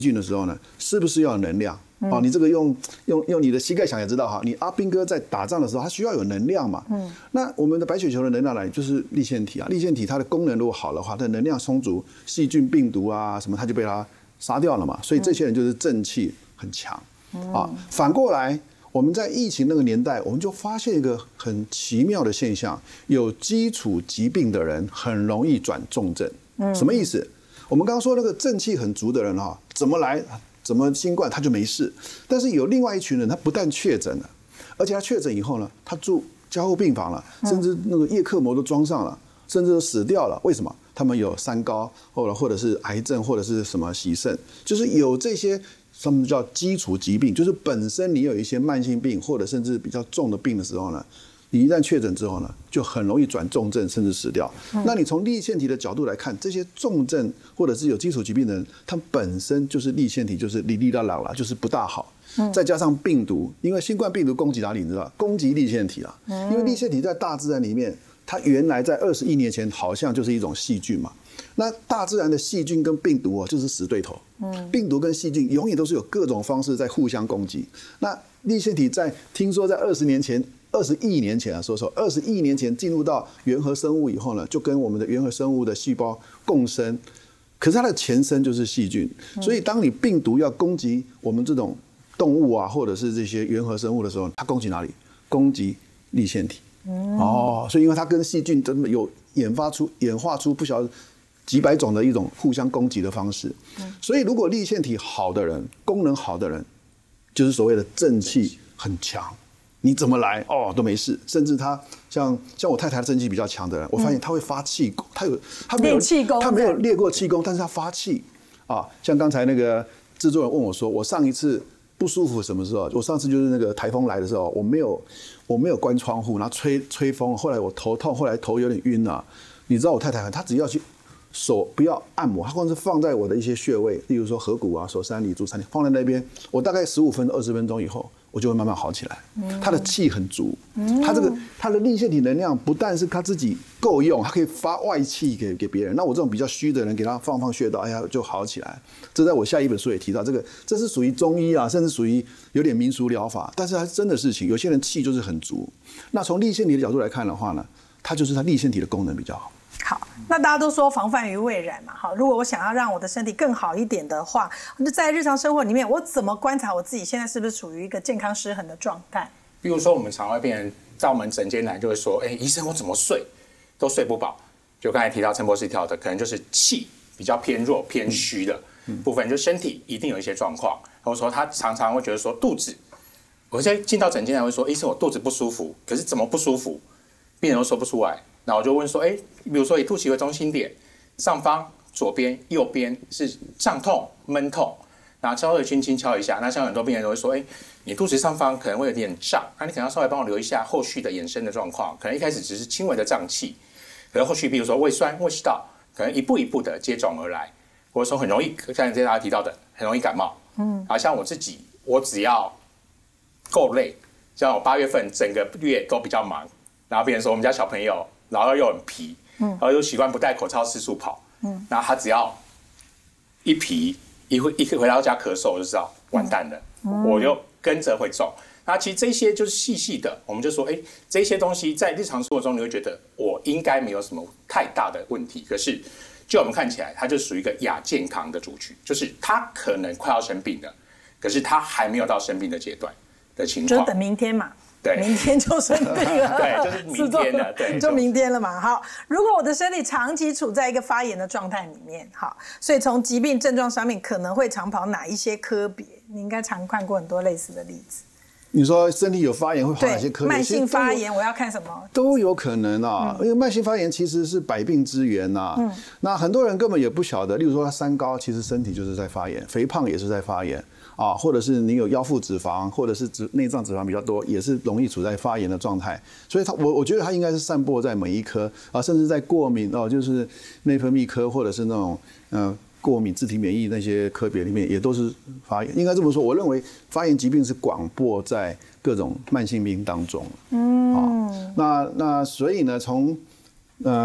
菌的时候呢，是不是要有能量？你这个用你的膝盖想也知道哈，你阿兵哥在打仗的时候，他需要有能量嘛。那我们的白血球的能量来就是粒线体啊，粒线体它的功能如果好的话，它的能量充足，细菌、病毒啊什么，它就被它杀掉了嘛。所以这些人就是正气很强啊。反过来，我们在疫情那个年代，我们就发现一个很奇妙的现象：有基础疾病的人很容易转重症。什么意思？我们刚刚说那个正气很足的人哈，怎么来？怎么新冠他就没事，但是有另外一群人，他不但确诊了，而且他确诊以后呢，他住加护病房了，甚至那个叶克膜都装上了，甚至都死掉了。为什么？他们有三高，或者是癌症，或者是什么洗肾，就是有这些他们叫基础疾病，就是本身你有一些慢性病或者甚至比较重的病的时候呢，你一旦确诊之后呢，就很容易转重症，甚至死掉。那你从粒线体的角度来看，这些重症或者是有基础疾病的人，他本身就是粒线体，就是哩哩啦啦啦，就是不大好。再加上病毒，因为新冠病毒攻击哪里？你知道？攻击粒线体啊。因为粒线体在大自然里面，它原来在20亿年前好像就是一种细菌嘛。那大自然的细菌跟病毒就是死对头。病毒跟细菌永远都是有各种方式在互相攻击。那粒线体听说在20亿年前啊，20亿年前进入到原核生物以后呢，就跟我们的原核生物的细胞共生。可是它的前身就是细菌，所以当你病毒要攻击我们这种动物啊，或者是这些原核生物的时候，它攻击哪里？攻击粒线体。所以因为它跟细菌真的有演化出不晓得几百种的一种互相攻击的方式。所以如果粒线体好的人，功能好的人，就是所谓的正气很强。你怎么来都没事，甚至他像我太太的正气比较强的人，我发现他会发气功，他没有练过气功，但是他发气啊。像刚才那个制作人问我说，我上一次不舒服什么时候？我上次就是那个台风来的时候，我没有关窗户，然后吹风，后来我头痛，后来头有点晕啊。你知道我太太她只要去手不要按摩，她光是放在我的一些穴位，例如说合谷啊、手三里、足三里，放在那边，我大概15分20分钟以后，我就会慢慢好起来。他的气很足，他的粒线体能量不但是他自己够用，他可以发外气给别人。那我这种比较虚的人，给他放穴道，哎呀就好起来。这在我下一本书也提到，这是属于中医啊，甚至属于有点民俗疗法，但是它是真的事情。有些人气就是很足，那从粒线体的角度来看的话呢，它就是它粒线体的功能比较好。 好，那大家都说防范于未然嘛，好，如果我想要让我的身体更好一点的话，在日常生活里面，我怎么观察我自己现在是不是处于一个健康失衡的状态？ 比如说，我们常会病人到我们诊间来，就会说，医生，我怎么睡都睡不饱。就刚才提到陈博士提到的，可能就是气比较偏弱、偏虚的部分，就身体一定有一些状况。或者说，他常常会觉得说肚子，我现在进到诊间来会说，医生，我肚子不舒服，可是怎么不舒服？病人都说不出来。那我就问说，比如说以肚脐为中心点，上方、左边、右边是胀痛、闷痛，然后稍微轻轻敲一下。那像很多病人都会说，你肚子上方可能会有点胀，那你可能要稍微帮我留一下后续的衍生的状况。可能一开始只是轻微的胀气，可能后续比如说胃酸、胃食道，可能一步一步的接踵而来，或者说很容易，像大家提到的，很容易感冒。好像我自己，我只要够累，像我8月份整个月都比较忙，然后别人说我们家小朋友。然后又很皮，然后又习惯不戴口罩四处跑，然后他只要一皮一回到家咳嗽，我就知道完蛋了，我就跟着会中。那其实这些就是细细的，我们就说，这些东西在日常生活中你会觉得我应该没有什么太大的问题，可是就我们看起来，它就属于一个亚健康的族群，就是他可能快要生病了，可是他还没有到生病的阶段的情况， 就等明天嘛。 对， 明天就生病了， 对，就是明天了，对， 就明天了嘛。好，如果我的身体长期处在一个发炎的状态里面，好，所以从疾病症状上面可能会常跑哪一些科别？你应该常看过很多类似的例子。 你说身体有发炎会跑哪些科别？ 慢性发炎我要看什么？ 都有可能啊，因为慢性发炎其实是百病之源呐。那很多人根本也不晓得，例如说他三高，其实身体就是在发炎，肥胖也是在发炎。或者是你有腰腹脂肪，或者是内脏脂肪比较多，也是容易处在发炎的状态。所以我觉得它应该是散播在每一科甚至在过敏就是内分泌科或者是那种过敏、自体免疫那些科别里面也都是发炎。应该这么说，我认为发炎疾病是广播在各种慢性病当中。那所以呢，从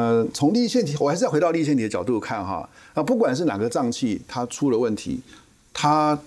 粒线体，我还是要回到粒线体的角度看哈。不管是哪个脏器它出了问题。 它